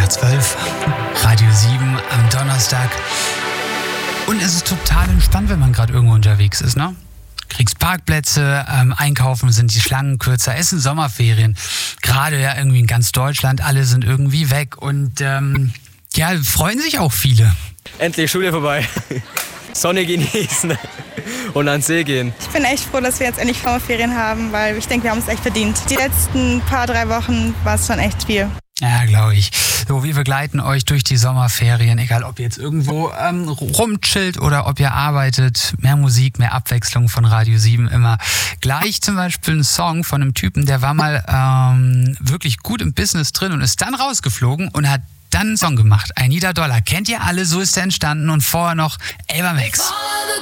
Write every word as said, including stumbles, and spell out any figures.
nach zwölf. Radio sieben am Donnerstag. Und es ist total entspannt, wenn man gerade irgendwo unterwegs ist, ne? Kriegst Parkplätze, ähm, einkaufen sind die Schlangen kürzer, es sind Sommerferien. Gerade ja irgendwie in ganz Deutschland, alle sind irgendwie weg und ähm, ja, freuen sich auch viele. Endlich Schule vorbei. Sonne genießen und an den See gehen. Ich bin echt froh, dass wir jetzt endlich Sommerferien haben, weil ich denke, wir haben es echt verdient. Die letzten paar, drei Wochen war es schon echt viel. Ja, glaube ich. So, wir begleiten euch durch die Sommerferien, egal ob ihr jetzt irgendwo ähm, rumchillt oder ob ihr arbeitet. Mehr Musik, mehr Abwechslung von Radio sieben immer. Gleich zum Beispiel ein Song von einem Typen, der war mal ähm, wirklich gut im Business drin und ist dann rausgeflogen und hat dann einen Song gemacht. I Need a Dollar. Kennt ihr alle, so ist er entstanden und vorher noch Ava Max.